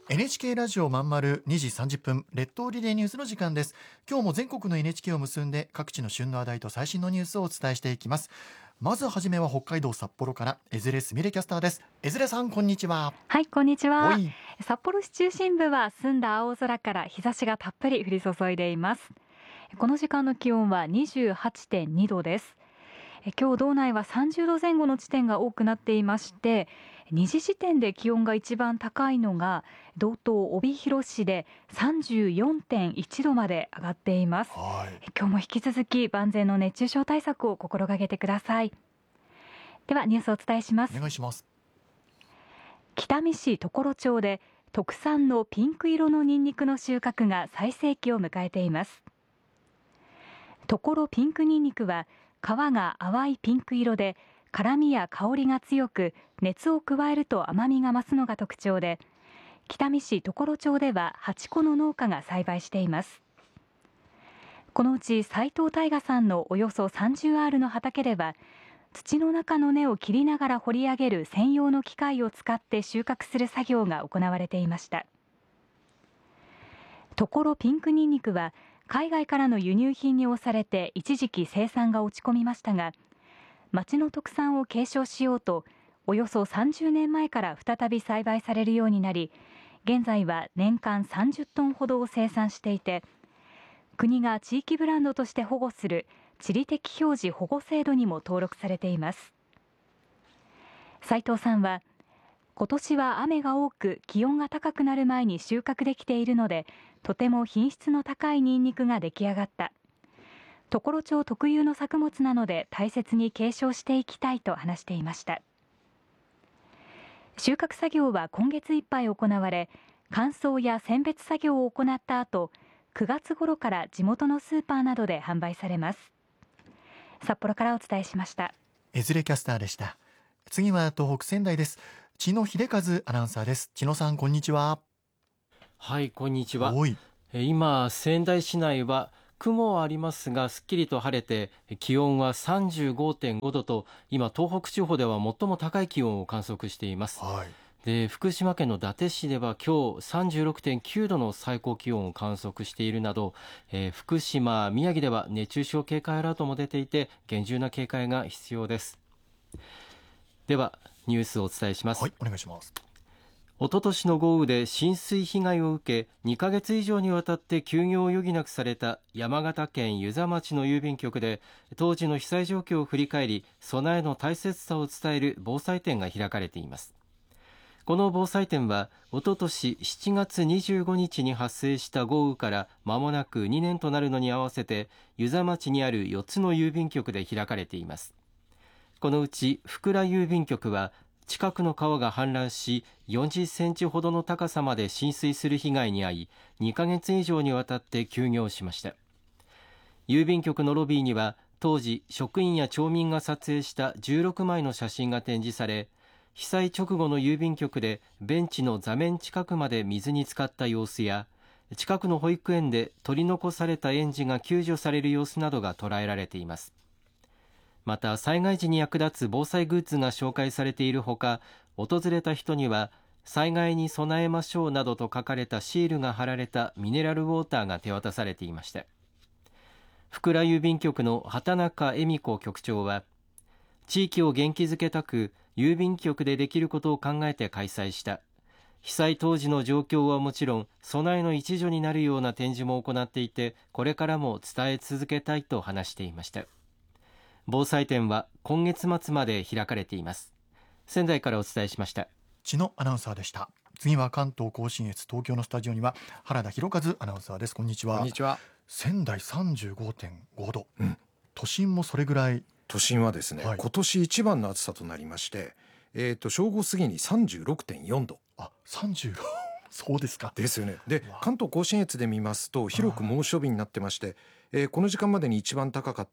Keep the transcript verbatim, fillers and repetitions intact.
エヌエイチケー ラジオまんまるにじさんじゅっぷん列島リレーニュースの時間です。今日も全国の エヌエイチケー を結んで各地の旬の話題と最新のニュースをお伝えしていきます。まずはじめは北海道札幌から江連すみれキャスターです。江連さん、こんにちは。 はい、こんにちは。 おい札幌市中心部は澄んだ青空から日差しがたっぷり降り注いでいます。この時間の気温は にじゅうはちてんにどです。今日道内はさんじゅうどぜん後の地点が多くなっていまして、にじ時点で気温が一番高いのが道東帯広市で さんじゅうよんてんいちどまで上がっています。 はい今日も引き続き万全の熱中症対策を心がけてください。ではニュースをお伝えします。 お願いします。 北見市常呂町で特産のピンク色のニンニクの収穫が最盛期を迎えています。常呂ピンクニンニクは皮が淡いピンク色で辛みや香りが強く、熱を加えると甘みが増すのが特徴で、北見市常呂町でははちこの農家が栽培しています。このうち斉藤大賀さんのおよそさんじゅうアールの畑では、土の中の根を切りながら掘り上げる専用の機械を使って収穫する作業が行われていました。常呂ピンクニンニクは海外からの輸入品に押されて一時期生産が落ち込みましたが、町の特産を継承しようとおよそさんじゅうねんまえから再び栽培されるようになり、現在は年間さんじゅっトンほどを生産していて、国が地域ブランドとして保護する地理的表示保護制度にも登録されています。斉藤さんは、今年は雨が多く気温が高くなる前に収穫できているので、とても品質の高いニンニクが出来上がった。常呂町特有の作物なので大切に継承していきたいと話していました。収穫作業は今月いっぱい行われ、乾燥や選別作業を行った後、くがつ頃から地元のスーパーなどで販売されます。札幌からお伝えしました。 江連キャスターでした。次は東北仙台です。千野秀和アナウンサーです。千野さん、こんにちは。 はい、こんにちは。 おいえ今仙台市内は雲はありますがすっきりと晴れて、気温は さんじゅうごてんごどと今東北地方では最も高い気温を観測しています。 はいで福島県の伊達市では今日 さんじゅうろくてんきゅうどの最高気温を観測しているなど、えー福島、宮城では熱中症警戒アラートも出ていて厳重な警戒が必要です。ではニュースをお伝えします。 はいお願いします。 おととしの豪雨で浸水被害を受けにかげつ以上にわたって休業を余儀なくされた山形県遊佐町の郵便局で当時の被災状況を振り返り備えの大切さを伝える防災展が開かれています。この防災展はおととししちがつにじゅうごにちに発生した豪雨から間もなくにねんとなるのに合わせて遊佐町にあるよっつの郵便局で開かれています。このうち福良郵便局は近くの川が氾濫しよんじゅっセンチほどの高さまで浸水する被害に遭いにかげつ以上にわたって休業しました。郵便局のロビーには当時職員や町民が撮影したじゅうろくまいの写真が展示され、被災直後の郵便局でベンチの座面近くまで水に浸かった様子や近くの保育園で取り残された園児が救助される様子などが捉えられています。また災害時に役立つ防災グッズが紹介されているほか、訪れた人には災害に備えましょうなどと書かれたシールが貼られたミネラルウォーターが手渡されていました。福良郵便局の畑中恵美子局長は、地域を元気づけたく郵便局でできることを考えて開催した。被災当時の状況はもちろん備えの一助になるような展示も行っていて、これからも伝え続けたいと話していました。防災展は今月末まで開かれています。仙台からお伝えしました。 千野アナウンサーでした。次は関東甲信越東京のスタジオには原田博和アナウンサーです。こんにちは。 こんにちは。 仙台 さんじゅうごてんごど、 うん、 都心もそれぐらい。 都心はですね、はい、今年一番の暑さとなりまして、えー、と正午過ぎに さんじゅうろくてんよんど。 あ、さんじゅうそうですか。 ですよね。で関東甲信越で見ますと広く猛暑日になってまして、えー、この時間までに一番高かっ